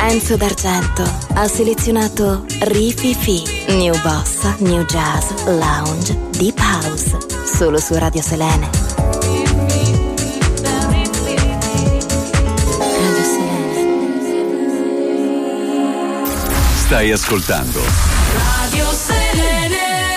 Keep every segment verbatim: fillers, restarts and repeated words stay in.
Enzo D'Argento ha selezionato Rififi, New Bossa, New Jazz, Lounge, Deep House, solo su Radio Selene. Radio Selene. Stai ascoltando Radio Selene.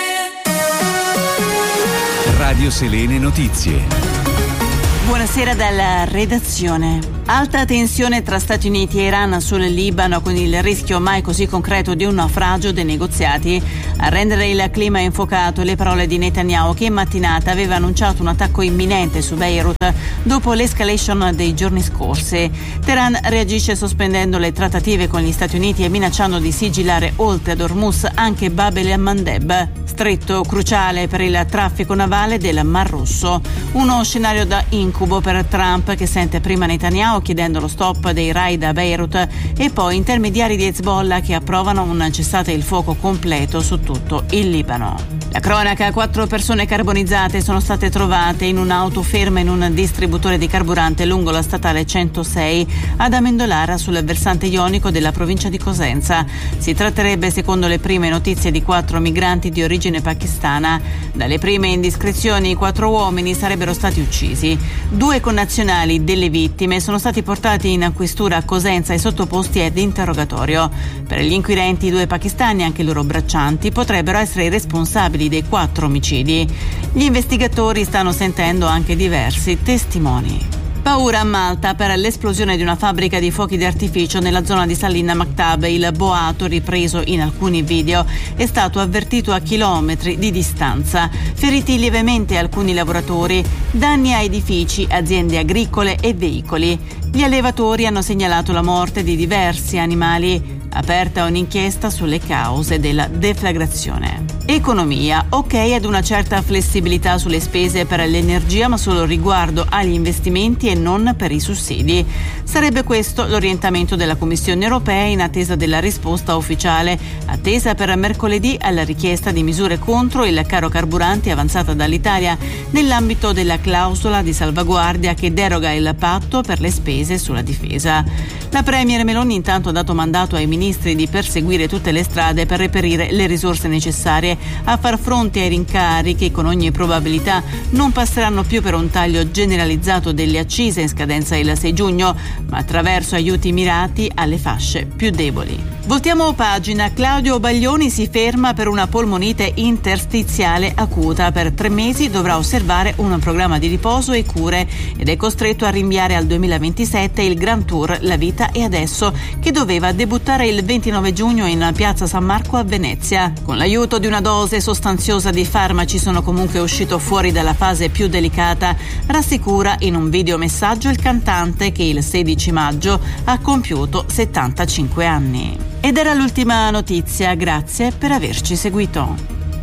Radio Selene Notizie. Buonasera dalla redazione. Alta tensione tra Stati Uniti e Iran sul Libano, con il rischio mai così concreto di un naufragio dei negoziati. A rendere il clima infuocato le parole di Netanyahu, che in mattinata aveva annunciato un attacco imminente su Beirut dopo l'escalation dei giorni scorsi. Teheran reagisce sospendendo le trattative con gli Stati Uniti e minacciando di sigillare oltre ad Hormuz anche Bab el-Mandeb, stretto cruciale per il traffico navale del Mar Rosso. Uno scenario da incubo per Trump, che sente prima Netanyahu chiedendo lo stop dei raid a Beirut e poi intermediari di Hezbollah che approvano un cessate il fuoco completo su tutto il Libano. La cronaca: quattro persone carbonizzate sono state trovate in un'auto ferma in un distributore di carburante lungo la statale centosei ad Amendolara, sul versante ionico della provincia di Cosenza. Si tratterebbe, secondo le prime notizie, di quattro migranti di origine pakistana. Dalle prime indiscrezioni, quattro uomini sarebbero stati uccisi. Due connazionali delle vittime sono stati portati in questura a Cosenza e sottoposti ad interrogatorio. Per gli inquirenti, i due pakistani, anche i loro braccianti, potrebbero essere i responsabili dei quattro omicidi. Gli investigatori stanno sentendo anche diversi testimoni. Paura a Malta per l'esplosione di una fabbrica di fuochi d'artificio nella zona di Salina Maktab. Il boato, ripreso in alcuni video, è stato avvertito a chilometri di distanza. Feriti lievemente alcuni lavoratori, danni a edifici, aziende agricole e veicoli. Gli allevatori hanno segnalato la morte di diversi animali. Aperta un'inchiesta sulle cause della deflagrazione. Economia: ok ad una certa flessibilità sulle spese per l'energia, ma solo riguardo agli investimenti e non per i sussidi. Sarebbe questo l'orientamento della Commissione europea in attesa della risposta ufficiale, attesa per mercoledì alla richiesta di misure contro il caro carburanti avanzata dall'Italia nell'ambito della clausola di salvaguardia che deroga il patto per le spese sulla difesa. La premier Meloni intanto ha dato mandato ai ministri di perseguire tutte le strade per reperire le risorse necessarie a far fronte ai rincari che con ogni probabilità non passeranno più per un taglio generalizzato delle accise in scadenza il sei giugno, ma attraverso aiuti mirati alle fasce più deboli. Voltiamo pagina. Claudio Baglioni si ferma per una polmonite interstiziale acuta. Per tre mesi dovrà osservare un programma di riposo e cure ed è costretto a rinviare al duemilaventisette il Grand Tour La Vita e Adesso, che doveva debuttare il ventinove giugno in piazza San Marco a Venezia. Con l'aiuto di una dose sostanziosa di farmaci sono comunque uscito fuori dalla fase più delicata, rassicura in un videomessaggio il cantante, che il sedici maggio ha compiuto settantacinque anni. Ed era l'ultima notizia, grazie per averci seguito.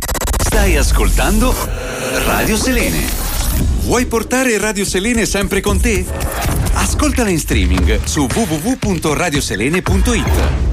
Stai ascoltando Radio Selene. Vuoi portare Radio Selene sempre con te? Ascoltala in streaming su w w w punto radio selene punto i t.